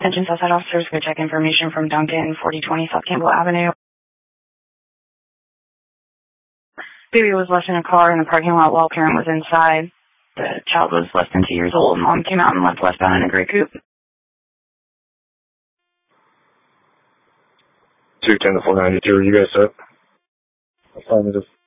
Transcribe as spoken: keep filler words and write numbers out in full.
Attention Southside officers, go check information from Duncan, forty twenty South Campbell Avenue. Baby was left in a car in the parking lot while parent was inside. The child was less than two years old. Mom came out and left westbound in a gray coupe. two ten to four ninety-two, are you guys set? Affirmative.